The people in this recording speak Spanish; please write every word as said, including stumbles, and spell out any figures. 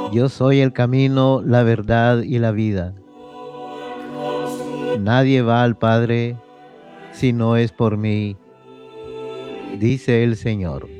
Yo soy el camino, la verdad y la vida. Nadie va al Padre si no es por mí, dice el Señor.